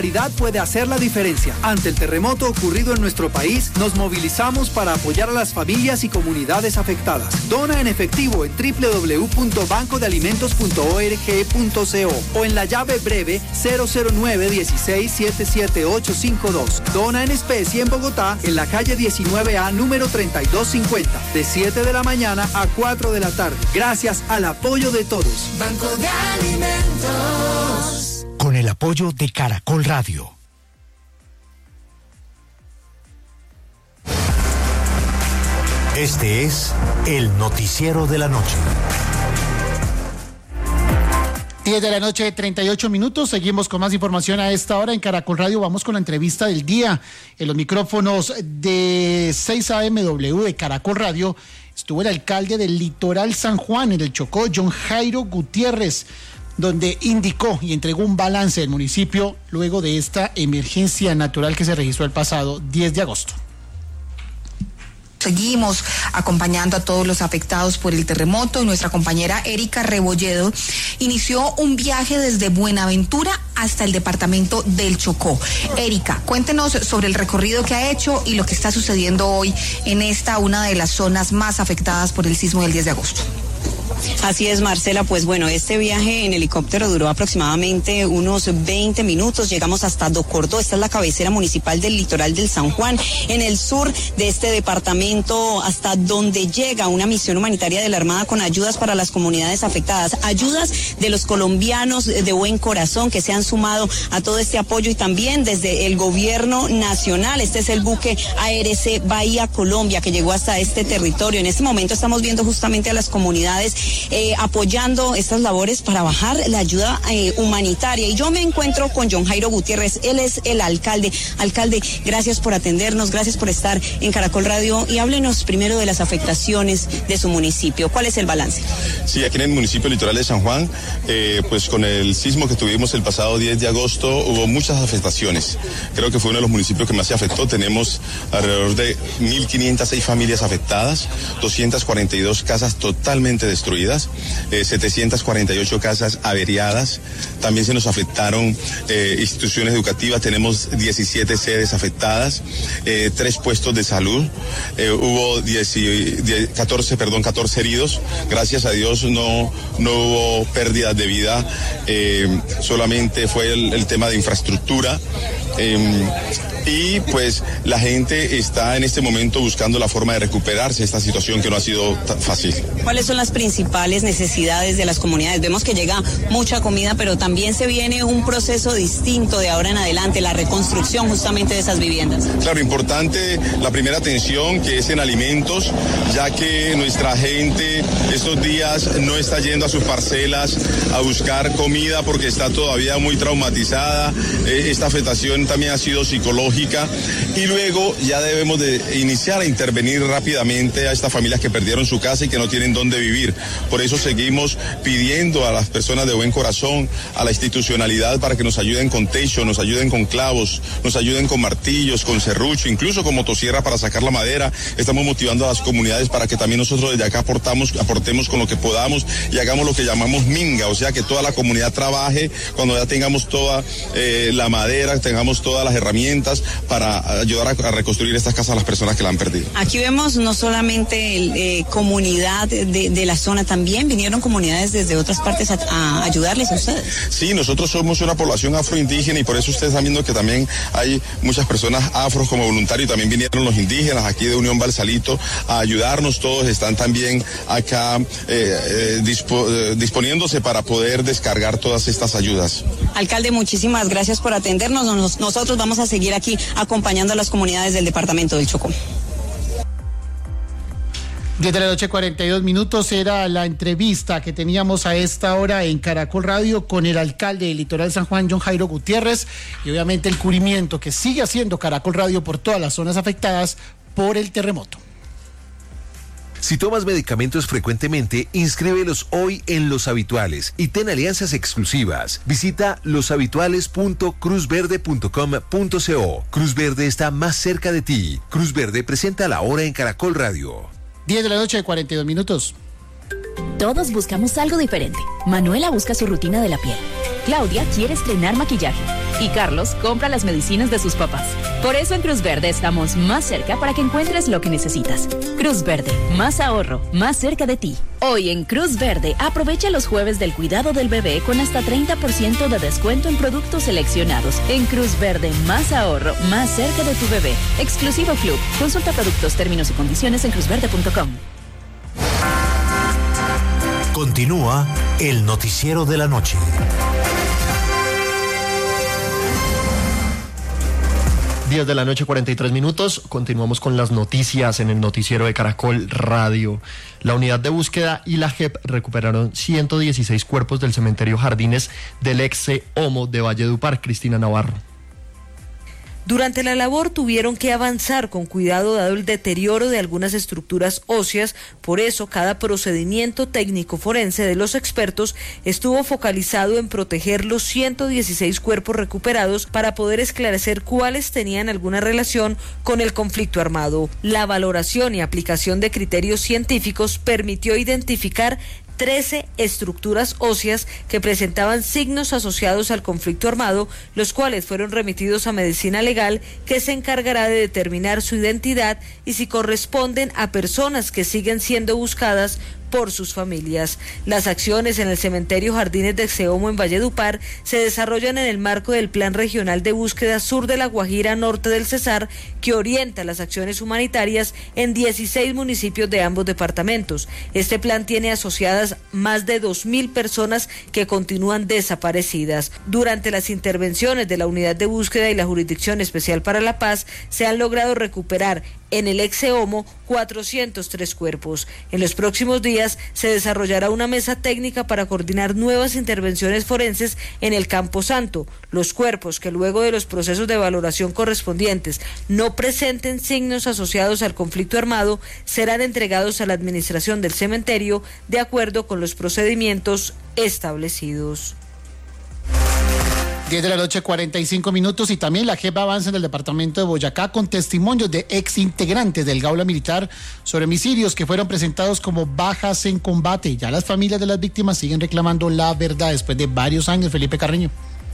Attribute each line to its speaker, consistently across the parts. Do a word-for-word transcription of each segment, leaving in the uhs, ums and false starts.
Speaker 1: solidaridad puede hacer la diferencia. Ante el terremoto ocurrido en nuestro país, nos movilizamos para apoyar a las familias y comunidades afectadas. Dona en efectivo en doble u doble u doble u punto banco de alimentos punto org punto co o en la llave breve cero cero nueve dieciséis setenta y siete ochocientos cincuenta y dos. Dona en especie en Bogotá, en la calle diecinueve A, número treinta y dos cincuenta, de siete de la mañana a cuatro de la tarde. Gracias al apoyo de todos.
Speaker 2: Banco de Alimentos.
Speaker 3: Con el apoyo de Caracol Radio. Este es el noticiero de la noche.
Speaker 4: diez de la noche, treinta y ocho minutos. Seguimos con más información a esta hora en Caracol Radio. Vamos con la entrevista del día. En los micrófonos de seis A M W de Caracol Radio estuvo el alcalde del Litoral San Juan, en el Chocó, John Jairo Gutiérrez, donde indicó y entregó un balance del municipio luego de esta emergencia natural que se registró el pasado diez de agosto.
Speaker 5: Seguimos acompañando a todos los afectados por el terremoto y nuestra compañera Erika Rebolledo inició un viaje desde Buenaventura hasta el departamento del Chocó. Erika, cuéntenos sobre el recorrido que ha hecho y lo que está sucediendo hoy en esta, una de las zonas más afectadas por el sismo del diez de agosto.
Speaker 6: Así es, Marcela, pues bueno, este viaje en helicóptero duró aproximadamente unos veinte minutos, llegamos hasta Docordó, esta es la cabecera municipal del litoral del San Juan, en el sur de este departamento, hasta donde llega una misión humanitaria de la Armada con ayudas para las comunidades afectadas, ayudas de los colombianos de buen corazón que se han sumado a todo este apoyo y también desde el gobierno nacional. Este es el buque A R C Bahía Colombia que llegó hasta este territorio. En este momento estamos viendo justamente a las comunidades Eh, apoyando estas labores para bajar la ayuda eh, humanitaria. Y yo me encuentro con John Jairo Gutiérrez, él es el alcalde. Alcalde, gracias por atendernos, gracias por estar en Caracol Radio y háblenos primero de las afectaciones de su municipio. ¿Cuál es el balance?
Speaker 7: Sí, aquí en el municipio litoral de San Juan, eh, pues con el sismo que tuvimos el pasado diez de agosto hubo muchas afectaciones. Creo que fue uno de los municipios que más se afectó. Tenemos alrededor de mil quinientas seis familias afectadas, doscientas cuarenta y dos casas totalmente destruidas. Eh, setecientas cuarenta y ocho casas averiadas, también se nos afectaron eh, instituciones educativas, tenemos diecisiete sedes afectadas, eh, tres puestos de salud, eh, hubo diez, diez, catorce, perdón, catorce heridos, gracias a Dios no, no hubo pérdidas de vida, eh, solamente fue el, el tema de infraestructura. Eh, y pues la gente está en este momento buscando la forma de recuperarse de esta situación que no ha sido tan fácil.
Speaker 6: ¿Cuáles son las principales necesidades de las comunidades? Vemos que llega mucha comida, pero también se viene un proceso distinto de ahora en adelante, la reconstrucción justamente de esas viviendas.
Speaker 7: Claro, importante la primera atención que es en alimentos, ya que nuestra gente estos días no está yendo a sus parcelas a buscar comida porque está todavía muy traumatizada. Eh, esta afectación también ha sido psicológica. Y luego ya debemos de iniciar a intervenir rápidamente a estas familias que perdieron su casa y que no tienen dónde vivir. Por eso seguimos pidiendo a las personas de buen corazón, a la institucionalidad, para que nos ayuden con techo, nos ayuden con clavos, nos ayuden con martillos, con serrucho, incluso con motosierra para sacar la madera. Estamos motivando a las comunidades para que también nosotros desde acá aportamos, aportemos con lo que podamos y hagamos lo que llamamos minga, o sea que toda la comunidad trabaje cuando ya tengamos toda eh, la madera, tengamos todas las herramientas para ayudar a, a reconstruir estas casas a las personas que la han perdido.
Speaker 6: Aquí vemos no solamente el, eh, comunidad de, de la zona, también vinieron comunidades desde otras partes a, a ayudarles a ustedes.
Speaker 7: Sí, nosotros somos una población afroindígena y por eso ustedes están viendo que también hay muchas personas afros como voluntarios, también vinieron los indígenas aquí de Unión Balsalito a ayudarnos, todos están también acá eh, eh, dispo, eh, disponiéndose para poder descargar todas estas ayudas.
Speaker 6: Alcalde, muchísimas gracias por atendernos, Nos, nosotros vamos a seguir aquí acompañando a las comunidades del departamento del Chocó.
Speaker 4: diez de la noche, cuarenta y dos minutos, era la entrevista que teníamos a esta hora en Caracol Radio con el alcalde del Litoral San Juan, John Jairo Gutiérrez, y obviamente el cubrimiento que sigue haciendo Caracol Radio por todas las zonas afectadas por el terremoto.
Speaker 3: Si tomas medicamentos frecuentemente, inscríbelos hoy en Los Habituales y ten alianzas exclusivas. Visita los habituales punto cruz verde punto com punto co. Cruz Verde está más cerca de ti. Cruz Verde presenta la hora en Caracol Radio.
Speaker 4: diez de la noche, cuarenta y dos minutos.
Speaker 8: Todos buscamos algo diferente. Manuela busca su rutina de la piel. Claudia quiere estrenar maquillaje.
Speaker 2: Y Carlos compra las medicinas de sus papás. Por eso en Cruz Verde estamos más cerca para que encuentres lo que necesitas. Cruz Verde, más ahorro, más cerca de ti. Hoy en Cruz Verde, aprovecha los jueves del cuidado del bebé con hasta treinta por ciento de descuento en productos seleccionados. En Cruz Verde, más ahorro, más cerca de tu bebé. Exclusivo Club. Consulta productos, términos y condiciones en cruz verde punto com.
Speaker 8: Continúa el noticiero de la noche.
Speaker 9: diez de la noche, cuarenta y tres minutos. Continuamos con las noticias en el noticiero de Caracol Radio. La unidad de búsqueda y la J E P recuperaron ciento dieciséis cuerpos del cementerio Jardines del ex Homo de Valledupar. Cristina Navarro.
Speaker 10: Durante la labor tuvieron que avanzar con cuidado dado el deterioro de algunas estructuras óseas, por eso cada procedimiento técnico forense de los expertos estuvo focalizado en proteger los ciento dieciséis cuerpos recuperados para poder esclarecer cuáles tenían alguna relación con el conflicto armado. La valoración y aplicación de criterios científicos permitió identificar trece estructuras óseas que presentaban signos asociados al conflicto armado, los cuales fueron remitidos a medicina legal, que se encargará de determinar su identidad y si corresponden a personas que siguen siendo buscadas por sus familias. Las acciones en el cementerio Jardines de Exeomo en Valledupar se desarrollan en el marco del Plan Regional de Búsqueda Sur de La Guajira Norte del Cesar, que orienta las acciones humanitarias en dieciséis municipios de ambos departamentos. Este plan tiene asociadas más de dos mil personas que continúan desaparecidas. Durante las intervenciones de la Unidad de Búsqueda y la Jurisdicción Especial para la Paz, se han logrado recuperar en el Exeomo cuatrocientos tres cuerpos. En los próximos días se desarrollará una mesa técnica para coordinar nuevas intervenciones forenses en el Campo Santo. Los cuerpos que luego de los procesos de valoración correspondientes no presenten signos asociados al conflicto armado serán entregados a la administración del cementerio de acuerdo con los procedimientos establecidos.
Speaker 4: diez de la noche, cuarenta y cinco minutos, y también la J E P avanza en el departamento de Boyacá con testimonios de ex integrantes del Gaula Militar sobre homicidios que fueron presentados como bajas en combate. Ya las familias de las víctimas siguen reclamando la verdad después de varios años. Felipe Carreño.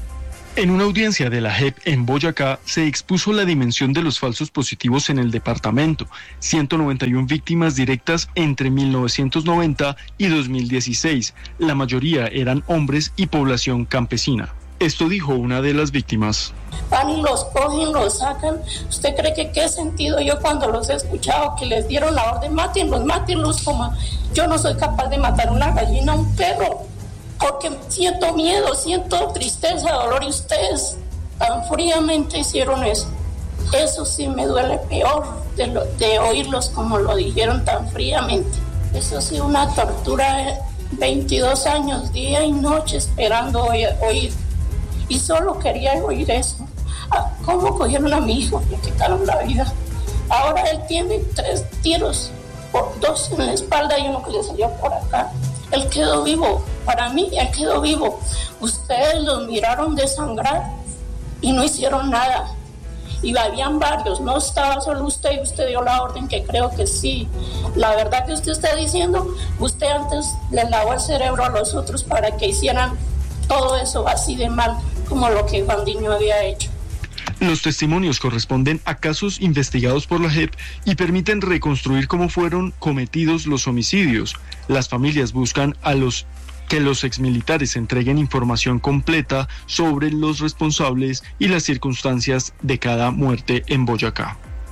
Speaker 11: En una audiencia de la J E P en Boyacá se expuso la dimensión de los falsos positivos en el departamento. ciento noventa y una víctimas directas entre mil novecientos noventa y dos mil dieciséis. La mayoría eran hombres y población campesina. Esto dijo una de las víctimas.
Speaker 12: Van y los cogen, los sacan. ¿Usted cree que qué sentido yo cuando los he escuchado que les dieron la orden, mátenlos, mátenlos? Como yo no soy capaz de matar una gallina, un perro, porque siento miedo, siento tristeza, dolor, y ustedes tan fríamente hicieron eso. Eso sí me duele peor de, lo, de oírlos como lo dijeron tan fríamente. Eso sí, una tortura, veintidós años, día y noche esperando oír. oír. Y solo quería oír eso. ¿Cómo cogieron a mi hijo? Le quitaron la vida. Ahora él tiene tres tiros, dos en la espalda y uno que le salió por acá. Él quedó vivo. Para mí, él quedó vivo. Ustedes los miraron desangrar y no hicieron nada. Y habían varios, no estaba solo usted y usted dio la orden, que creo que sí. La verdad que usted está diciendo, usted antes le lavó el cerebro a los otros para que hicieran todo eso así de mal como lo que Juan Diño había hecho.
Speaker 11: Los testimonios corresponden a casos investigados por la J E P y permiten reconstruir cómo fueron cometidos los homicidios. Las familias buscan a los que los exmilitares entreguen información completa sobre los responsables y las circunstancias de cada muerte en Boyacá.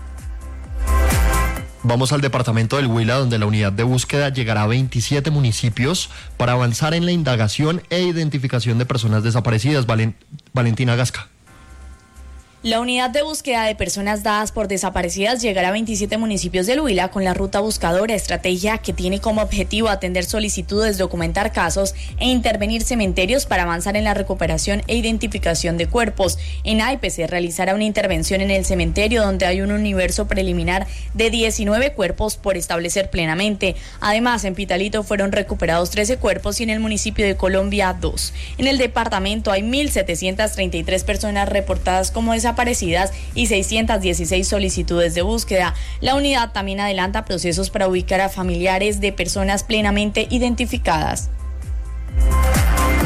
Speaker 9: Vamos al departamento del Huila, donde la unidad de búsqueda llegará a veintisiete municipios para avanzar en la indagación e identificación de personas desaparecidas. Valen, Valentina Gasca.
Speaker 13: La unidad de búsqueda de personas dadas por desaparecidas llegará a veintisiete municipios del Huila con la ruta buscadora, estrategia que tiene como objetivo atender solicitudes, documentar casos e intervenir cementerios para avanzar en la recuperación e identificación de cuerpos. En Aipe se realizará una intervención en el cementerio donde hay un universo preliminar de diecinueve cuerpos por establecer plenamente. Además, en Pitalito fueron recuperados trece cuerpos y en el municipio de Colombia dos. En el departamento hay mil setecientas treinta y tres personas reportadas como desaparecidas desaparecidas y seiscientas dieciséis solicitudes de búsqueda. La unidad también adelanta procesos para ubicar a familiares de personas plenamente identificadas.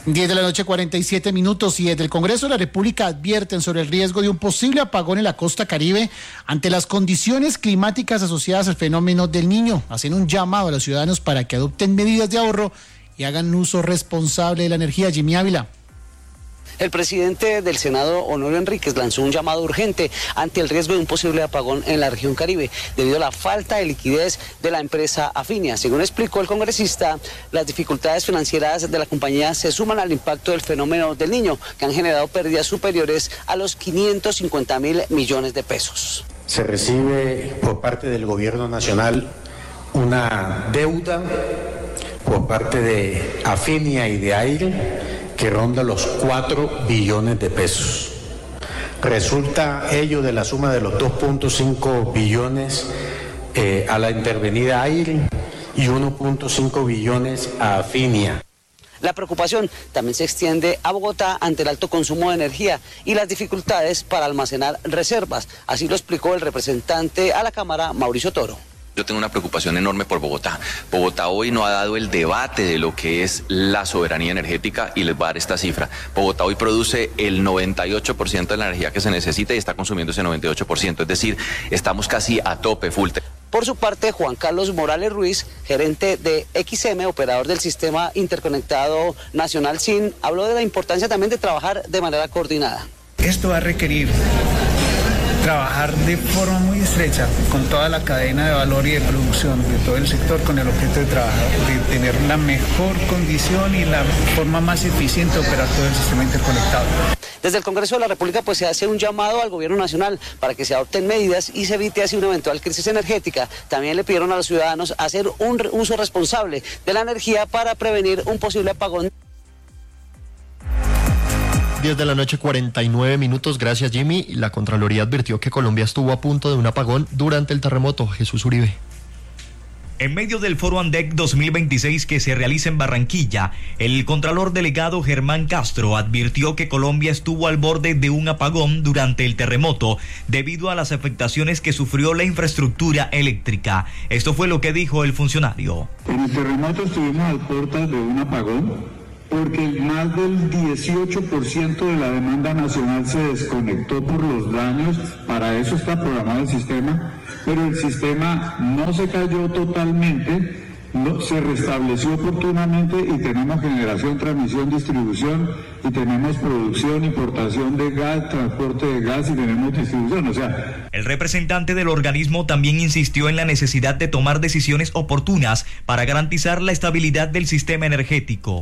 Speaker 4: diez de la noche, cuarenta y siete minutos, y desde el Congreso de la República advierten sobre el riesgo de un posible apagón en la costa Caribe ante las condiciones climáticas asociadas al fenómeno del Niño. Hacen un llamado a los ciudadanos para que adopten medidas de ahorro y hagan uso responsable de la energía. Jimmy Ávila.
Speaker 14: El presidente del Senado, Honorio Enríquez, lanzó un llamado urgente ante el riesgo de un posible apagón en la región Caribe debido a la falta de liquidez de la empresa Afinia. Según explicó el congresista, las dificultades financieras de la compañía se suman al impacto del fenómeno del Niño, que han generado pérdidas superiores a los quinientos cincuenta mil millones de pesos.
Speaker 15: Se recibe por parte del gobierno nacional una deuda por parte de Afinia y de Aire que ronda los cuatro billones de pesos. Resulta ello de la suma de los dos punto cinco billones eh, a la intervenida Aire y uno punto cinco billones a Afinia.
Speaker 14: La preocupación también se extiende a Bogotá ante el alto consumo de energía y las dificultades para almacenar reservas. Así lo explicó el representante a la Cámara, Mauricio Toro.
Speaker 16: Yo tengo una preocupación enorme por Bogotá. Bogotá hoy no ha dado el debate de lo que es la soberanía energética y les voy a dar esta cifra. Bogotá hoy produce el noventa y ocho por ciento de la energía que se necesita y está consumiendo ese noventa y ocho por ciento. Es decir, estamos casi a tope, full.
Speaker 14: Por su parte, Juan Carlos Morales Ruiz, gerente de X M, operador del Sistema Interconectado Nacional S I N, habló de la importancia también de trabajar de manera coordinada.
Speaker 17: Esto va a requerir trabajar de forma muy estrecha con toda la cadena de valor y de producción de todo el sector con el objeto de trabajar, de tener la mejor condición y la forma más eficiente de operar todo el sistema interconectado.
Speaker 14: Desde el Congreso de la República pues se hace un llamado al gobierno nacional para que se adopten medidas y se evite así una eventual crisis energética. También le pidieron a los ciudadanos hacer un uso responsable de la energía para prevenir un posible apagón.
Speaker 9: diez de la noche, cuarenta y nueve minutos. Gracias, Jimmy. La Contraloría advirtió que Colombia estuvo a punto de un apagón durante el terremoto. Jesús Uribe.
Speaker 18: En medio del Foro ANDEC dos mil veintiséis que se realiza en Barranquilla, el contralor delegado Germán Castro advirtió que Colombia estuvo al borde de un apagón durante el terremoto debido a las afectaciones que sufrió la infraestructura eléctrica. Esto fue lo que dijo el funcionario.
Speaker 19: En el terremoto estuvimos a puertas de un apagón, porque más del dieciocho por ciento de la demanda nacional se desconectó por los daños. Para eso está programado el sistema, pero el sistema no se cayó totalmente, no, se restableció oportunamente y tenemos generación, transmisión, distribución, y tenemos producción, importación de gas, transporte de gas y tenemos distribución, o sea...
Speaker 18: El representante del organismo también insistió en la necesidad de tomar decisiones oportunas para garantizar la estabilidad del sistema energético.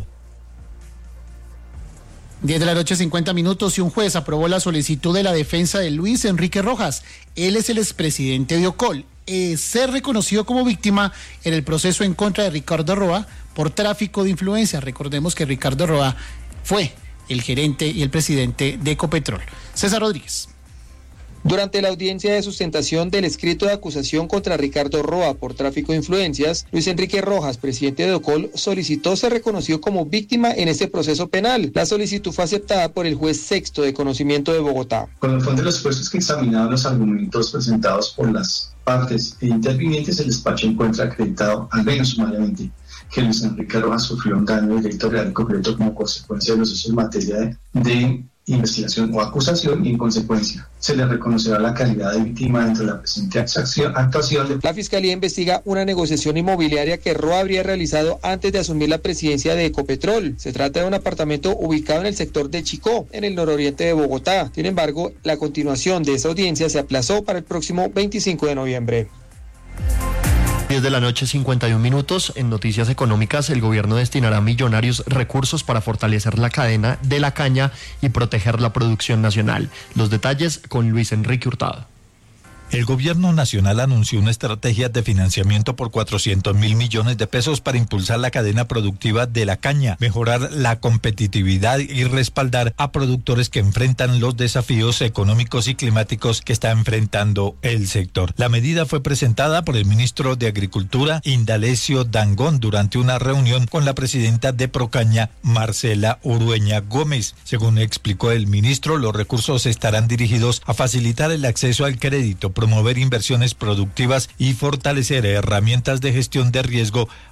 Speaker 4: diez de la noche, cincuenta minutos, y un juez aprobó la solicitud de la defensa de Luis Enrique Rojas. Él es el expresidente de Ocol. Eh, ser reconocido como víctima en el proceso en contra de Ricardo Roa por tráfico de influencia. Recordemos que Ricardo Roa fue el gerente y el presidente de Ecopetrol. César Rodríguez.
Speaker 20: Durante la audiencia de sustentación del escrito de acusación contra Ricardo Roa por tráfico de influencias, Luis Enrique Rojas, presidente de Ocol, solicitó ser reconocido como víctima en este proceso penal. La solicitud fue aceptada por el juez sexto de conocimiento de Bogotá.
Speaker 21: Con el fondo de los jueces que examinaron los argumentos presentados por las partes e intervinientes, el despacho encuentra acreditado, al menos sumariamente, que Luis Enrique Rojas sufrió un daño directo, real y concreto como consecuencia de los hechos en materia de, de investigación o acusación, y en consecuencia se le reconocerá la calidad de víctima dentro de la presente actuación. De...
Speaker 20: La Fiscalía investiga una negociación inmobiliaria que Roa habría realizado antes de asumir la presidencia de Ecopetrol. Se trata de un apartamento ubicado en el sector de Chicó, en el nororiente de Bogotá. Sin embargo, la continuación de esa audiencia se aplazó para el próximo veinticinco de noviembre.
Speaker 9: diez de la noche, cincuenta y un minutos. En noticias económicas, el gobierno destinará millonarios recursos para fortalecer la cadena de la caña y proteger la producción nacional. Los detalles con Luis Enrique Hurtado.
Speaker 22: El gobierno nacional anunció una estrategia de financiamiento por cuatrocientos mil millones de pesos para impulsar la cadena productiva de la caña, mejorar la competitividad y respaldar a productores que enfrentan los desafíos económicos y climáticos que está enfrentando el sector. La medida fue presentada por el ministro de Agricultura, Indalecio Dangond, durante una reunión con la presidenta de Procaña, Marcela Urueña Gómez. Según explicó el ministro, los recursos estarán dirigidos a facilitar el acceso al crédito, promover inversiones productivas y fortalecer herramientas de gestión de riesgo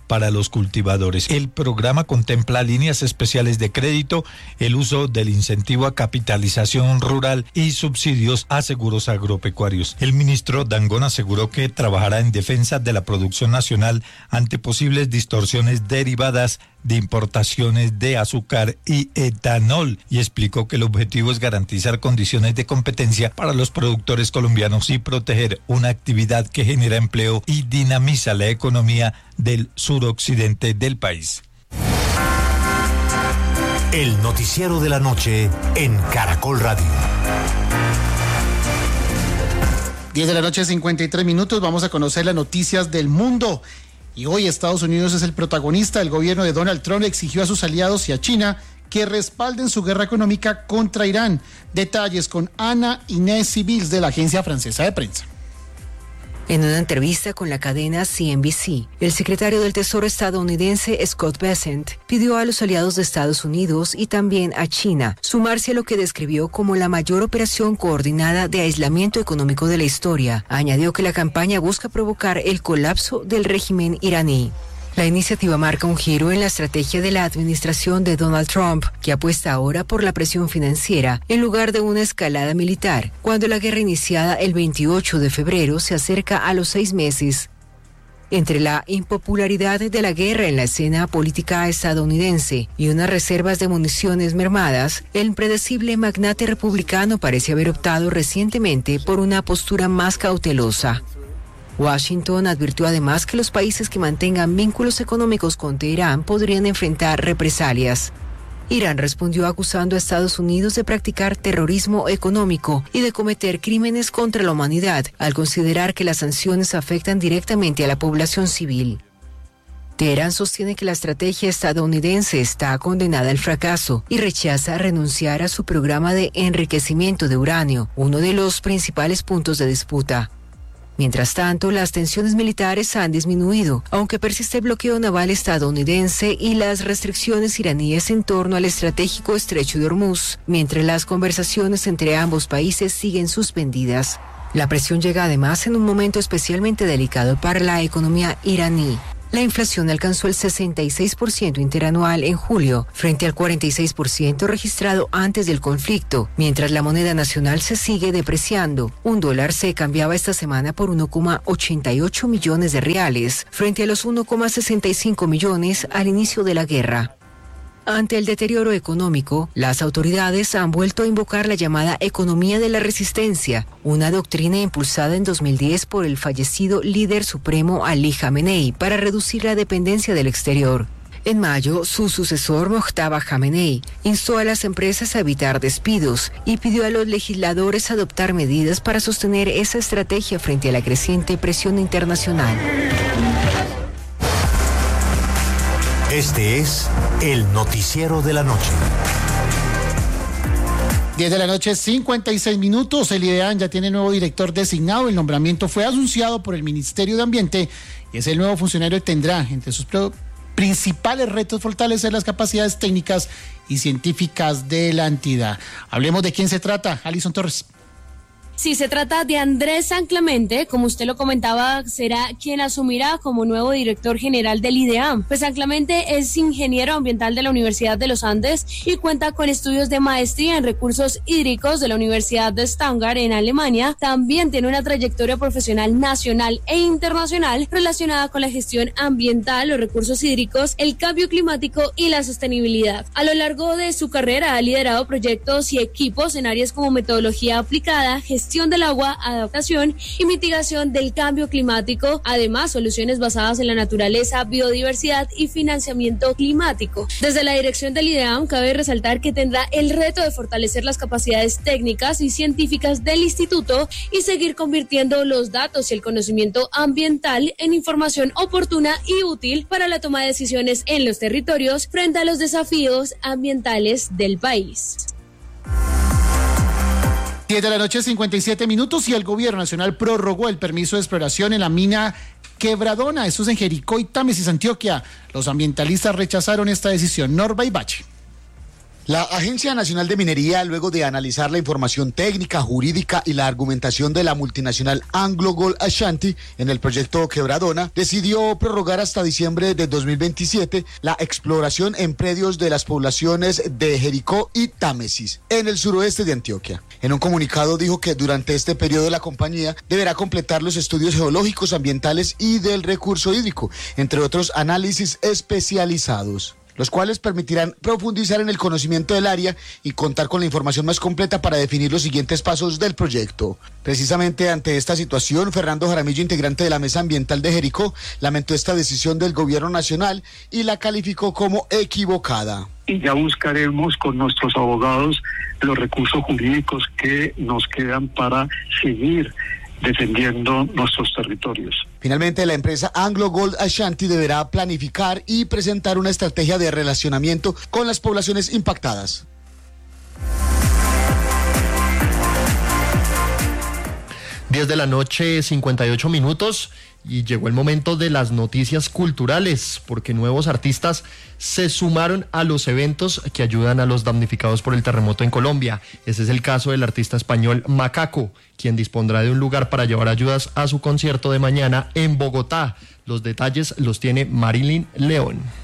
Speaker 22: para los cultivadores. El programa contempla líneas especiales de crédito, el uso del incentivo a capitalización rural y subsidios a seguros agropecuarios. El ministro Dangond aseguró que trabajará en defensa de la producción nacional ante posibles distorsiones derivadas de importaciones de azúcar y etanol, y explicó que el objetivo es garantizar condiciones de competencia para los productores colombianos y proteger una actividad que genera empleo y dinamiza la economía del suroccidente del país.
Speaker 8: El noticiero de la noche en Caracol Radio.
Speaker 4: diez de la noche, cincuenta y tres minutos, vamos a conocer las noticias del mundo. Y hoy Estados Unidos es el protagonista. El gobierno de Donald Trump exigió a sus aliados y a China que respalden su guerra económica contra Irán. Detalles con Ana Inés Civils de la agencia francesa de prensa.
Speaker 1: En una entrevista con la cadena C N B C, el secretario del Tesoro estadounidense Scott Bessent pidió a los aliados de Estados Unidos y también a China sumarse a lo que describió como la mayor operación coordinada de aislamiento económico de la historia. Añadió que la campaña busca provocar el colapso del régimen iraní. La iniciativa marca un giro en la estrategia de la administración de Donald Trump, que apuesta ahora por la presión financiera en lugar de una escalada militar, cuando la guerra iniciada el veintiocho de febrero se acerca a los seis meses. Entre la impopularidad de la guerra en la escena política estadounidense y unas reservas de municiones mermadas, el impredecible magnate republicano parece haber optado recientemente por una postura más cautelosa. Washington advirtió además que los países que mantengan vínculos económicos con Teherán podrían enfrentar represalias. Irán respondió acusando a Estados Unidos de practicar terrorismo económico y de cometer crímenes contra la humanidad, al considerar que las sanciones afectan directamente a la población civil. Teherán sostiene que la estrategia estadounidense está condenada al fracaso y rechaza renunciar a su programa de enriquecimiento de uranio, uno de los principales puntos de disputa. Mientras tanto, las tensiones militares han disminuido, aunque persiste el bloqueo naval estadounidense y las restricciones iraníes en torno al estratégico estrecho de Hormuz, mientras las conversaciones entre ambos países siguen suspendidas. La presión llega además en un momento especialmente delicado para la economía iraní. La inflación alcanzó el sesenta y seis por ciento interanual en julio, frente al cuarenta y seis por ciento registrado antes del conflicto, mientras la moneda nacional se sigue depreciando. Un dólar se cambiaba esta semana por uno coma ochenta y ocho millones de reales, frente a los uno coma sesenta y cinco millones al inicio de la guerra. Ante el deterioro económico, las autoridades han vuelto a invocar la llamada economía de la resistencia, una doctrina impulsada en dos mil diez por el fallecido líder supremo Ali Khamenei para reducir la dependencia del exterior. En mayo, su sucesor Mojtaba Khamenei instó a las empresas a evitar despidos y pidió a los legisladores adoptar medidas para sostener esa estrategia frente a la creciente presión internacional.
Speaker 8: Este es el noticiero de la noche.
Speaker 4: diez de la noche, cincuenta y seis minutos. El IDEAM ya tiene nuevo director designado. El nombramiento fue anunciado por el Ministerio de Ambiente y es el nuevo funcionario que tendrá entre sus principales retos fortalecer las capacidades técnicas y científicas de la entidad. Hablemos de quién se trata. Alison Torres.
Speaker 5: Sí, se trata de Andrés San Clemente, como usted lo comentaba, será quien asumirá como nuevo director general del IDEAM. Pues San Clemente es ingeniero ambiental de la Universidad de los Andes y cuenta con estudios de maestría en recursos hídricos de la Universidad de Stuttgart en Alemania. También tiene una trayectoria profesional nacional e internacional relacionada con la gestión ambiental, los recursos hídricos, el cambio climático y la sostenibilidad. A lo largo de su carrera ha liderado proyectos y equipos en áreas como metodología aplicada, gestión gestión del agua, adaptación y mitigación del cambio climático, además soluciones basadas en la naturaleza, biodiversidad y financiamiento climático. Desde la dirección del IDEAM cabe resaltar que tendrá el reto de fortalecer las capacidades técnicas y científicas del instituto y seguir convirtiendo los datos y el conocimiento ambiental en información oportuna y útil para la toma de decisiones en los territorios frente a los desafíos ambientales del país.
Speaker 4: diez de la noche, cincuenta y siete minutos, y el gobierno nacional prorrogó el permiso de exploración en la mina Quebradona. Esto es en Jericó y Támesis, Antioquia. Los ambientalistas rechazaron esta decisión. Norba Ibache.
Speaker 6: La Agencia Nacional de Minería, luego de analizar la información técnica, jurídica y la argumentación de la multinacional Anglo Gold Ashanti en el proyecto Quebradona, decidió prorrogar hasta diciembre de dos mil veintisiete la exploración en predios de las poblaciones de Jericó y Támesis, en el suroeste de Antioquia. En un comunicado dijo que durante este periodo la compañía deberá completar los estudios geológicos, ambientales y del recurso hídrico, entre otros análisis especializados, los cuales permitirán profundizar en el conocimiento del área y contar con la información más completa para definir los siguientes pasos del proyecto. Precisamente ante esta situación, Fernando Jaramillo, integrante de la Mesa Ambiental de Jericó, lamentó esta decisión del gobierno nacional y la calificó como equivocada.
Speaker 7: Y ya buscaremos con nuestros abogados los recursos jurídicos que nos quedan para seguir defendiendo nuestros territorios.
Speaker 6: Finalmente, la empresa Anglo Gold Ashanti deberá planificar y presentar una estrategia de relacionamiento con las poblaciones impactadas.
Speaker 9: diez de la noche, cincuenta y ocho minutos, y llegó el momento de las noticias culturales, porque nuevos artistas se sumaron a los eventos que ayudan a los damnificados por el terremoto en Colombia. Ese es el caso del artista español Macaco, quien dispondrá de un lugar para llevar ayudas a su concierto de mañana en Bogotá. Los detalles los tiene Marilyn León.